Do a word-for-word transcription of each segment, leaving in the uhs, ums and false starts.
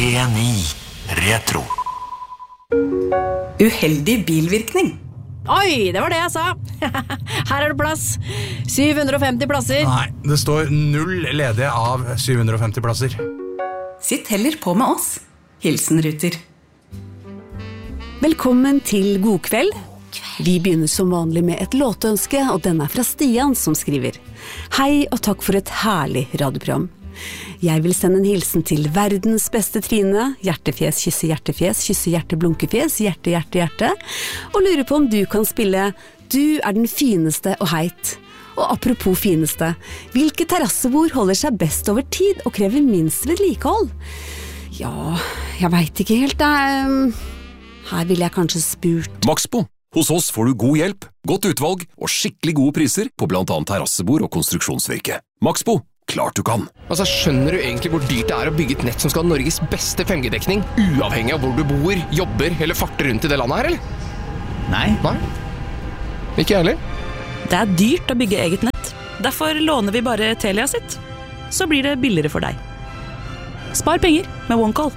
tre ni Retro. Uheldig bilvirkning. Oi, det var det jeg sa. Her er det plass. syv hundre og femti plasser. Nei, det står null ledige av syv hundre og femti plasser. Sitt heller på med oss. Hilsen Ruter. Velkommen til God kveld. Vi begynner som vanlig med et låtønske, og den er fra Stian som skriver: Hei og takk for et herlig radioprogram. Jeg vil sende en hilsen til verdens beste Trine, hjertefjes, kysse hjertefjes, kysse hjerte, blunkefjes, hjerte, hjerte, hjerte, og lurer på om du kan spille Du er den fineste og heit. Og apropos fineste, hvilke terrassebord holder seg best over tid og krever minst vedlikehold? Ja, jeg vet ikke helt, det. Her vil jeg kanskje spurt. Maxbo. Hos oss får du god hjelp, godt utvalg og skikkelig gode priser på blant annet terrassebord og konstruksjonsvirke. Maxbo. Klart du kan. Altså, skjønner du egentlig hvor dyrt det er å bygge et nett som skal ha Norges beste fem G-dekning, uavhengig av hvor du bor, jobber eller farter rundt i det landet her, eller? Nei. Nei? Ikke jeg heller. Det er dyrt å bygge eget nett. Derfor låner vi bare Telia sitt. Så blir det billigere for deg. Spar penger med OneCall.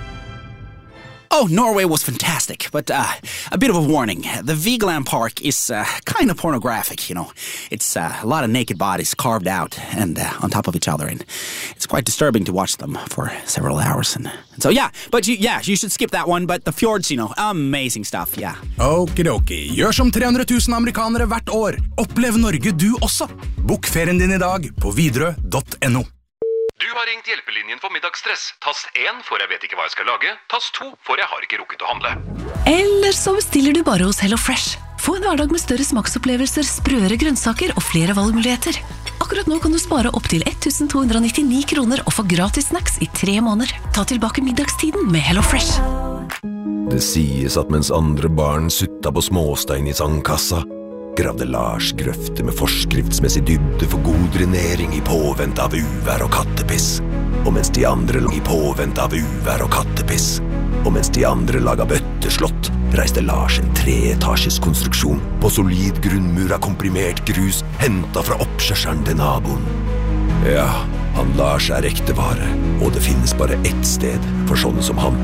Oh, Norway was fantastic, but uh, a bit of a warning. The Vigeland Park is uh, kind of pornographic, you know. It's uh, a lot of naked bodies carved out and uh, on top of each other, and it's quite disturbing to watch them for several hours. And, and so, yeah, but you, yeah, you should skip that one, but the fjords, you know, amazing stuff, yeah. Okidoki, gjør som tre hundre tusen amerikanere hvert år. Opplev Norge du også. Bok ferien din i dag på Widerøe punktum no. Du har ringt hjelpelinjen for middagsstress. Tast én for jeg vet ikke hva jeg skal lage. Tast to for jeg har ikke rukket å handle. Eller så bestiller du bare hos HelloFresh. Få en hverdag med større smaksopplevelser, sprøere grønnsaker og flere valgmuligheter. Akkurat nå kan du spare opp til ett tusen to hundre og nittini kroner og få gratis snacks i tre måneder. Ta tilbake middagstiden med HelloFresh. Det sies at mens andre barn sutta på småstein i sandkassa, gravde Lars grøfter med forskriftsmessig dybde for god drenering i påvent av uvær og kattepiss. Og mens de andre i påvent av uvær og kattepiss. Og mens de andre laga bøtteslott, reiste Lars en treetasjes konstruksjon på solid grunnmur av komprimert grus, hentet fra oppkjørselen til naboen. Ja, han Lars er ekte vare, og det finnes bare ett sted for sånne som han.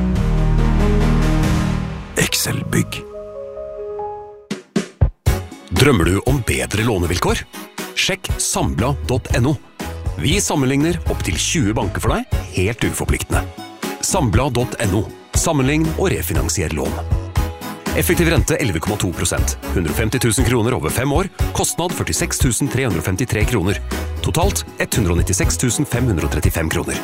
Excel-bygg. Drømmer du om bedre lånevilkår? Sjekk sambla punktum no. Vi sammenligner opp til tjue banker for deg, helt uforpliktende. Sambla punktum no. Sammenlign og refinansier lån. Effektiv rente elleve komma to prosent. hundre og femti tusen kroner over fem år. Kostnad førtiseks tusen tre hundre og femtitre kroner. Totalt ett hundre og nittiseks tusen fem hundre og trettifem kroner.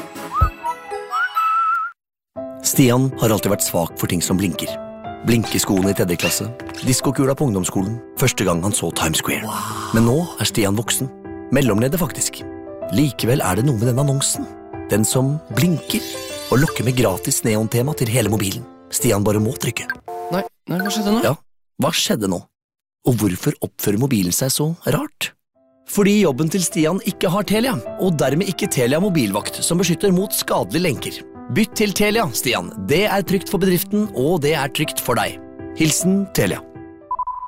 Stian har alltid vært svak for ting som blinker. Blinkeskoene i tredje klasse, diskokula på ungdomsskolen, første gang han så Times Square. Wow. Men nå er Stian voksen. Mellomleder faktisk. Likevel er det noe med den annonsen. Den som blinker og lokker med gratis neontema til hele mobilen. Stian bare må trykke. Nei, nei, hva skjedde nå? Ja, hva skjedde nå? Og hvorfor oppfører mobilen seg så rart? Fordi jobben til Stian ikke har Telia, og dermed ikke Telia mobilvakt som beskytter mot skadelige lenker. Bytt til Telia, Stian. Det er trygt for bedriften, og det er trygt for deg. Hilsen Telia.